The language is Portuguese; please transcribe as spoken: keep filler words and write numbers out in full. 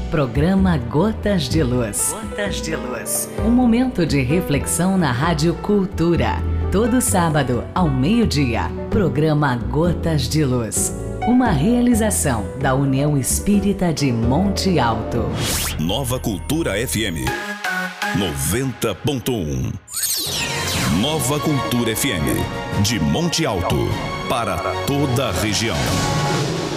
Programa Gotas de Luz. Gotas de Luz. Um momento de reflexão na Rádio Cultura. Todo sábado, ao meio-dia. Programa Gotas de Luz. Uma realização da União Espírita de Monte Alto. Nova Cultura F M noventa ponto um. Nova Cultura F M de Monte Alto para toda a região.